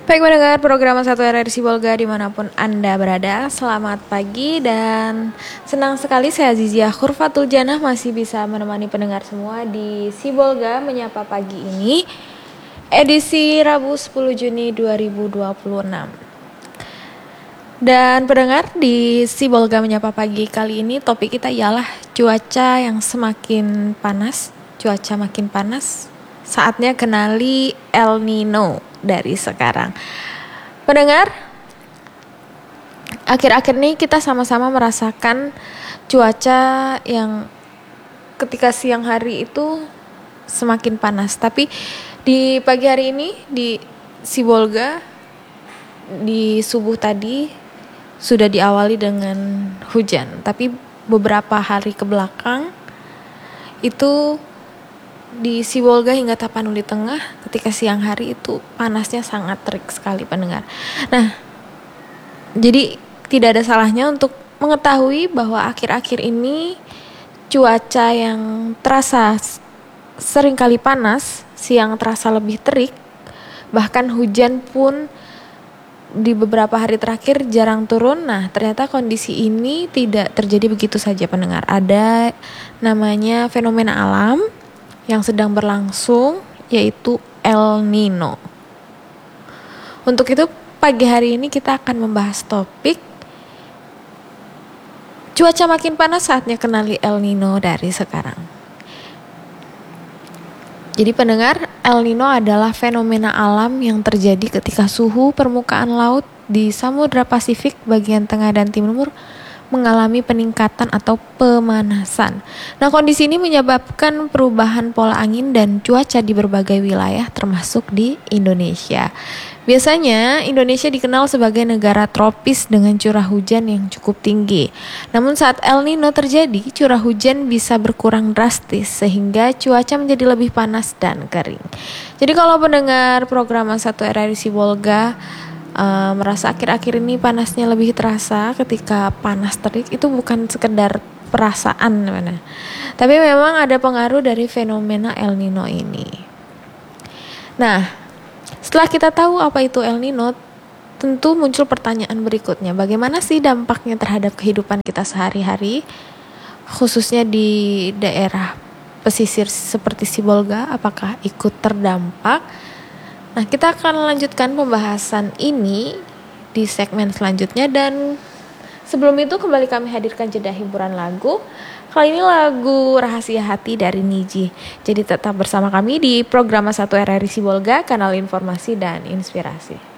Baik mendengar program 1 RRI Sibolga dimanapun Anda berada, selamat pagi dan senang sekali saya Zizia Khurfatul Janah masih bisa menemani pendengar semua di Sibolga Menyapa Pagi ini, edisi Rabu 10 Juni 2026. Dan pendengar di Sibolga Menyapa Pagi kali ini topik kita ialah cuaca yang semakin panas, cuaca makin panas. Saatnya kenali El Nino dari sekarang. Pendengar, akhir-akhir ini kita sama-sama merasakan cuaca yang ketika siang hari itu semakin panas. Tapi di pagi hari ini di Sibolga, di subuh tadi sudah diawali dengan hujan. Tapi beberapa hari ke belakang itu di Sibolga hingga Tapanuli Tengah ketika siang hari itu panasnya sangat terik sekali pendengar. Nah, jadi tidak ada salahnya untuk mengetahui bahwa akhir-akhir ini cuaca yang terasa seringkali panas, siang terasa lebih terik, bahkan hujan pun di beberapa hari terakhir jarang turun. Nah, ternyata kondisi ini tidak terjadi begitu saja pendengar. Ada namanya fenomena alam yang sedang berlangsung, yaitu El Nino. Untuk itu pagi hari ini kita akan membahas topik cuaca makin panas, saatnya kenali El Nino dari sekarang. Jadi pendengar, El Nino adalah fenomena alam yang terjadi ketika suhu permukaan laut di Samudra Pasifik bagian tengah dan timur mengalami peningkatan atau pemanasan. Nah, kondisi ini menyebabkan perubahan pola angin dan cuaca di berbagai wilayah termasuk di Indonesia. Biasanya Indonesia dikenal sebagai negara tropis dengan curah hujan yang cukup tinggi. Namun saat El Nino terjadi, curah hujan bisa berkurang drastis sehingga cuaca menjadi lebih panas dan kering. Jadi kalau pendengar program 1 RRI Sibolga merasa akhir-akhir ini panasnya lebih terasa ketika panas terik, itu bukan sekedar perasaan tapi memang ada pengaruh dari fenomena El Nino ini. Nah, setelah kita tahu apa itu El Nino, tentu muncul pertanyaan berikutnya, bagaimana sih dampaknya terhadap kehidupan kita sehari-hari, khususnya di daerah pesisir seperti Sibolga, apakah ikut terdampak? Nah, kita akan lanjutkan pembahasan ini di segmen selanjutnya, dan sebelum itu kembali kami hadirkan jeda hiburan lagu. Kali ini lagu Rahasia Hati dari Niji. Jadi tetap bersama kami di program 1 RRI Sibolga, kanal informasi dan inspirasi.